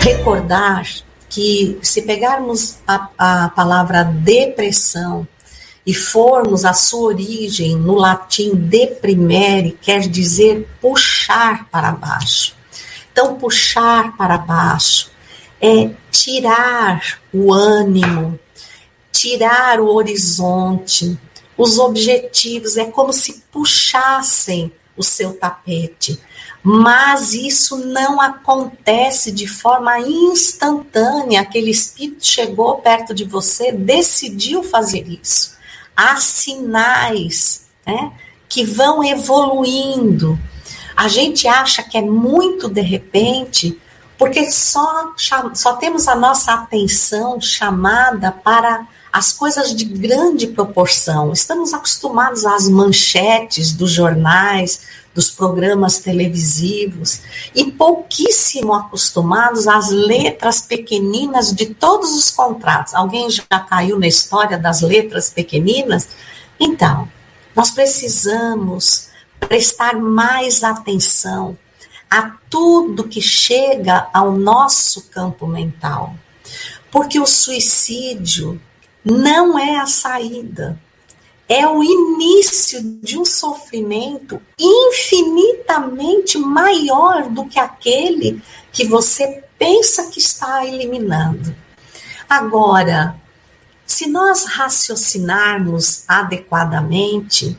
recordar que, se pegarmos a palavra depressão e formos a sua origem no latim deprimere, quer dizer puxar para baixo. Então, puxar para baixo é tirar o ânimo, tirar o horizonte, os objetivos, é como se puxassem o seu tapete. Mas isso não acontece de forma instantânea. Aquele espírito chegou perto de você, decidiu fazer isso. Há sinais, né, que vão evoluindo. A gente acha que é muito de repente, porque só temos a nossa atenção chamada para as coisas de grande proporção. Estamos acostumados às manchetes dos jornais, dos programas televisivos, e pouquíssimo acostumados às letras pequeninas de todos os contratos. Alguém já caiu na história das letras pequeninas? Então, nós precisamos prestar mais atenção a tudo que chega ao nosso campo mental, porque o suicídio não é a saída. É o início de um sofrimento infinitamente maior do que aquele que você pensa que está eliminando. Agora, se nós raciocinarmos adequadamente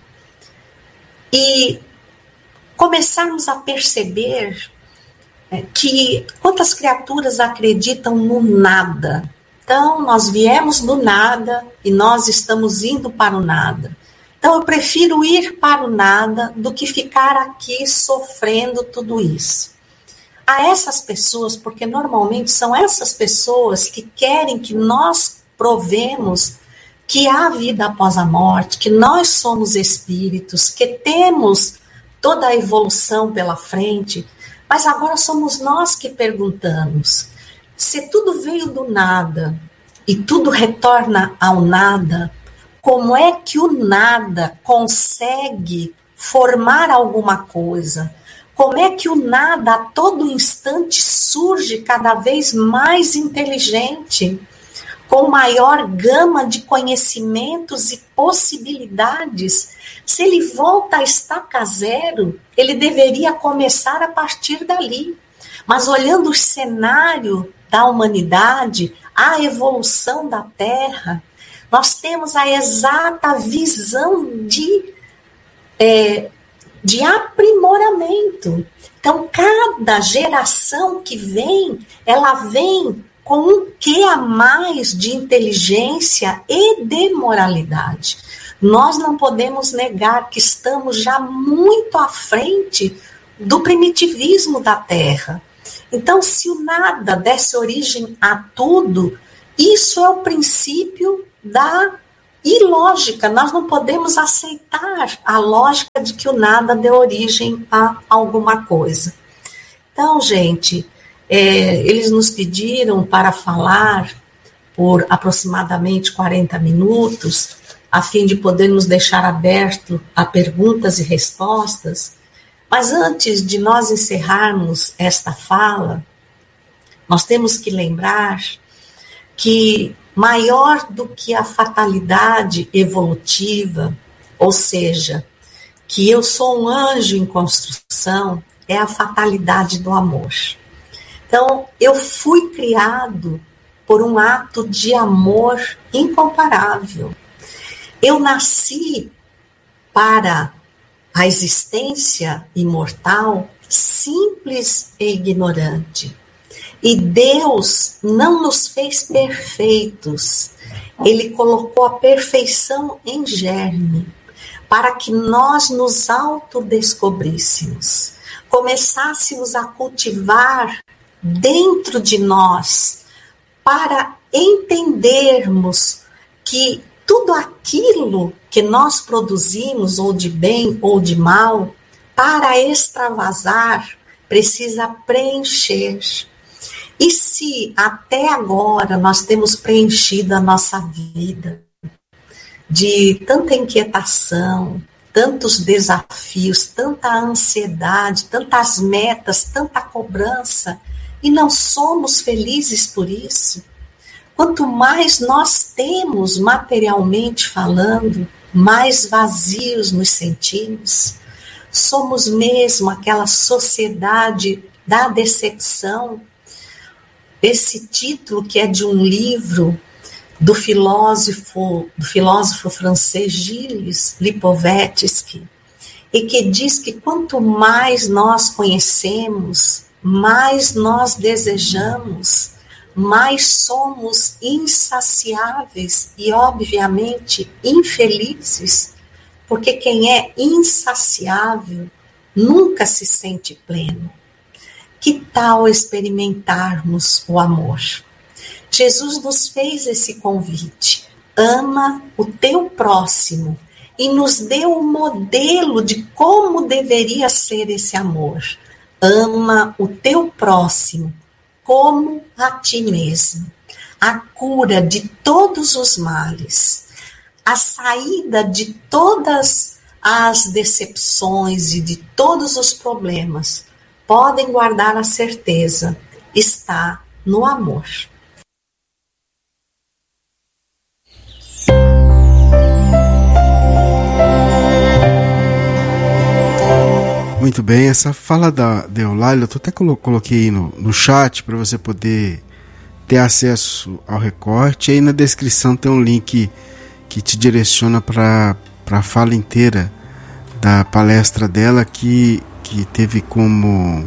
e começarmos a perceber que quantas criaturas acreditam no nada. Então, nós viemos do nada e nós estamos indo para o nada. Então, eu prefiro ir para o nada do que ficar aqui sofrendo tudo isso. A essas pessoas, porque normalmente são essas pessoas que querem que nós provemos que há vida após a morte, que nós somos espíritos, que temos toda a evolução pela frente, mas agora somos nós que perguntamos. Se tudo veio do nada e tudo retorna ao nada, como é que o nada consegue formar alguma coisa? Como é que o nada a todo instante surge cada vez mais inteligente, com maior gama de conhecimentos e possibilidades? Se ele volta a estaca zero, ele deveria começar a partir dali. Mas olhando o cenário da humanidade, a evolução da Terra, nós temos a exata visão de aprimoramento. Então, cada geração que vem, ela vem com um quê a mais de inteligência e de moralidade. Nós não podemos negar que estamos já muito à frente do primitivismo da Terra. Então, se o nada desse origem a tudo, isso é o princípio da ilógica. Nós não podemos aceitar a lógica de que o nada dê origem a alguma coisa. Então, gente, eles nos pediram para falar por aproximadamente 40 minutos, a fim de podermos deixar aberto a perguntas e respostas. Mas antes de nós encerrarmos esta fala, nós temos que lembrar que maior do que a fatalidade evolutiva, ou seja, que eu sou um anjo em construção, é a fatalidade do amor. Então, eu fui criado por um ato de amor incomparável. Eu nasci para a existência imortal simples e ignorante. E Deus não nos fez perfeitos. Ele colocou a perfeição em germe, para que nós nos autodescobríssemos, começássemos a cultivar dentro de nós, para entendermos que tudo aquilo que nós produzimos, ou de bem ou de mal, para extravasar, precisa preencher. E se até agora nós temos preenchido a nossa vida de tanta inquietação, tantos desafios, tanta ansiedade, tantas metas, tanta cobrança, e não somos felizes por isso. Quanto mais nós temos materialmente falando, mais vazios nos sentimos. Somos mesmo aquela sociedade da decepção. Esse título, que é de um livro do filósofo francês Gilles Lipovetsky, e que diz que quanto mais nós conhecemos, mais nós desejamos, mais somos insaciáveis e, obviamente, infelizes, porque quem é insaciável nunca se sente pleno. Que tal experimentarmos o amor? Jesus nos fez esse convite. Ama o teu próximo e nos deu um modelo de como deveria ser esse amor. Ama o teu próximo como a ti mesmo. A cura de todos os males, a saída de todas as decepções e de todos os problemas, podem guardar a certeza, está no amor. Muito bem, essa fala da Eulalia, eu até coloquei no chat para você poder ter acesso ao recorte. Aí na descrição tem um link que te direciona para a fala inteira da palestra dela, que teve como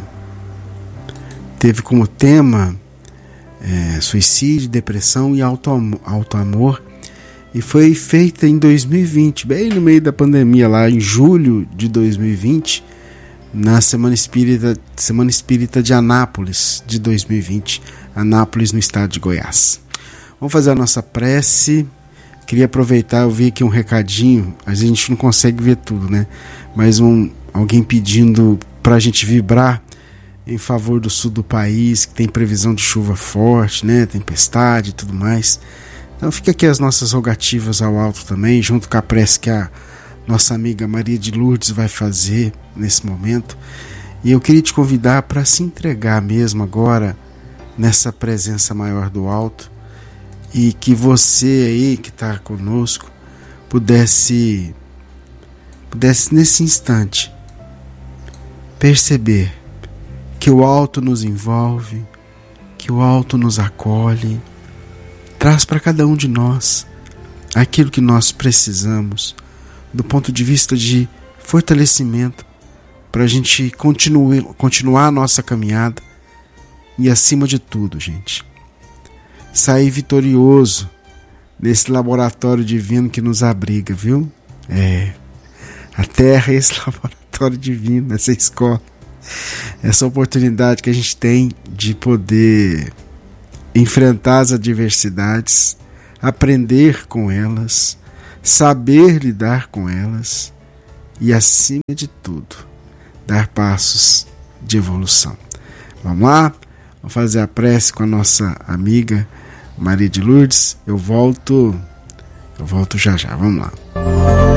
tema suicídio, depressão e auto-amor, e foi feita em 2020, bem no meio da pandemia, lá em julho de 2020, na Semana Espírita de Anápolis de 2020, Anápolis, no estado de Goiás. Vamos fazer a nossa prece. Queria aproveitar, eu vi aqui um recadinho, a gente não consegue ver tudo, né? Mas alguém pedindo para a gente vibrar em favor do sul do país, que tem previsão de chuva forte, né? Tempestade e tudo mais. Então fica aqui as nossas rogativas ao alto também, junto com a prece que a nossa amiga Maria de Lourdes vai fazer nesse momento. E eu queria te convidar para se entregar mesmo agora nessa presença maior do alto, e que você aí que está conosco pudesse nesse instante perceber que o alto nos envolve, que o alto nos acolhe, traz para cada um de nós aquilo que nós precisamos do ponto de vista de fortalecimento para a gente continuar a nossa caminhada e, acima de tudo, gente, sair vitorioso desse laboratório divino que nos abriga, viu? A Terra é esse laboratório divino, essa escola, essa oportunidade que a gente tem de poder enfrentar as adversidades, aprender com elas, saber lidar com elas e, acima de tudo, dar passos de evolução. Vamos lá? Vamos fazer a prece com a nossa amiga Maria de Lourdes. Eu volto já. Vamos lá.